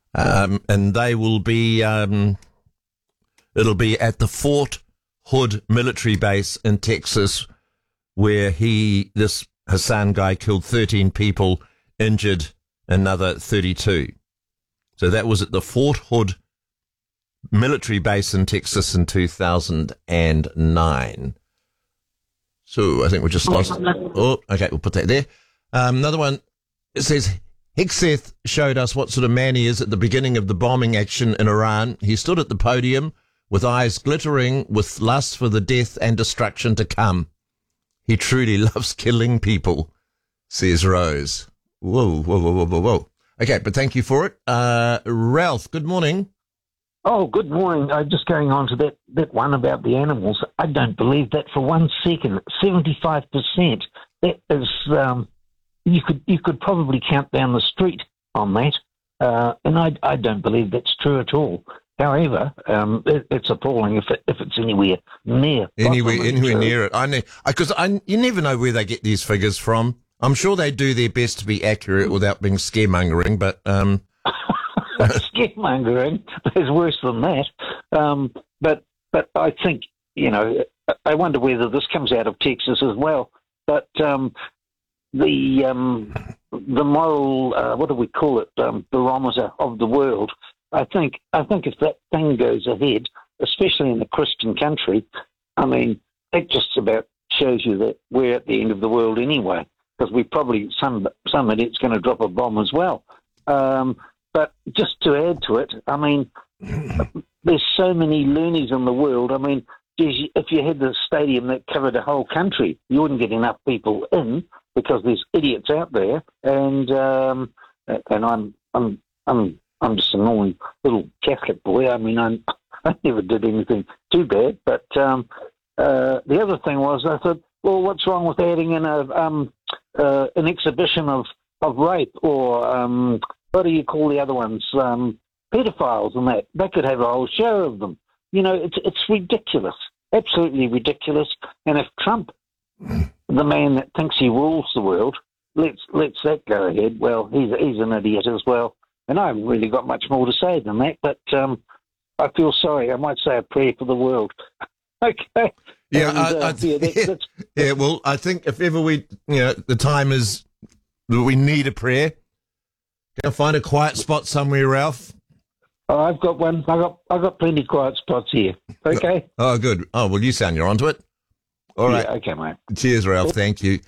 And they will be, it'll be at the Fort Hood military base in Texas, where this Hassan guy killed 13 people, injured another 32. So that was at the Fort Hood military base in Texas in 2009. So I think we just lost. Oh, okay, we'll put that there. Another one, it says, Hegseth showed us what sort of man he is at the beginning of the bombing action in Iran. He stood at the podium with eyes glittering with lust for the death and destruction to come. He truly loves killing people, says Rose. Whoa, whoa, whoa, whoa, whoa, whoa. Okay, but thank you for it. Ralph, good morning. Oh, good morning. Just going on to that one about the animals. I don't believe that for 1 second. 75%. That is, you could probably count down the street on that. And I don't believe that's true at all. However, it's appalling if it's anywhere near. Anywhere near it. Because you never know where they get these figures from. I'm sure they do their best to be accurate without being scaremongering, but scaremongering is worse than that. But I think, I wonder whether this comes out of Texas as well. But the moral, what do we call it, barometer of the world. I think if that thing goes ahead, especially in a Christian country, I mean, it just about shows you that we're at the end of the world anyway, because we probably, some idiot's going to drop a bomb as well. But just to add to it, I mean, there's so many loonies in the world. I mean, geez, if you had the stadium that covered a whole country, you wouldn't get enough people in because there's idiots out there. And I'm just a normal little Catholic boy. I mean, I never did anything too bad. But the other thing was, I thought, well, what's wrong with adding in an exhibition of rape or what do you call the other ones? Pedophiles and that. They could have a whole show of them. It's ridiculous, absolutely ridiculous. And if Trump, the man that thinks he rules the world, lets that go ahead, well, he's an idiot as well. And I haven't really got much more to say than that, but I feel sorry. I might say a prayer for the world. Okay. Yeah, yeah. Well, I think if ever the time is that we need a prayer, go find a quiet spot somewhere, Ralph. Oh, I've got one. I've got plenty of quiet spots here. Okay. Oh, good. Oh, well, you sound you're onto it. All right. Yeah, okay, mate. Cheers, Ralph. Thank you.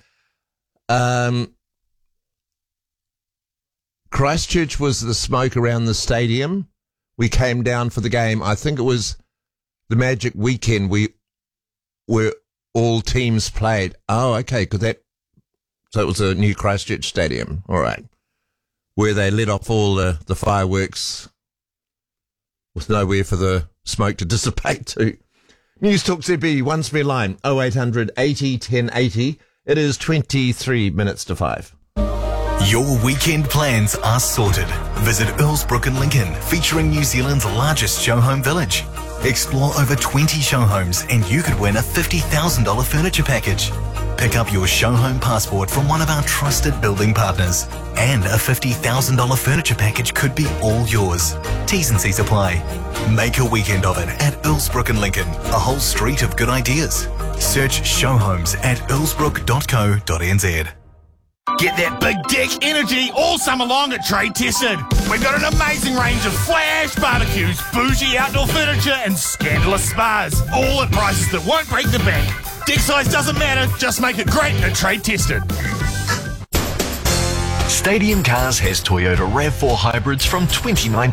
Christchurch was the smoke around the stadium. We came down for the game. I think it was the Magic weekend where all teams played. Oh, okay. So it was a new Christchurch stadium. All right. Where they let off all the fireworks with nowhere for the smoke to dissipate to. News Talk ZB, one spare line, 0800 80 1080. It is 23 minutes to 5. Your weekend plans are sorted. Visit Earlsbrook in Lincoln, featuring New Zealand's largest show home village. Explore over 20 show homes and you could win a $50,000 furniture package. Pick up your show home passport from one of our trusted building partners. And a $50,000 furniture package could be all yours. T's and C's apply. Make a weekend of it at Earlsbrook in Lincoln, a whole street of good ideas. Search show homes at earlsbrook.co.nz. Get that big dick energy all summer long at Trade Tested. We've got an amazing range of flash barbecues, bougie outdoor furniture and scandalous spas, all at prices that won't break the bank. Dick size doesn't matter, just make it great at Trade Tested. Stadium Cars has Toyota RAV4 hybrids from 2019.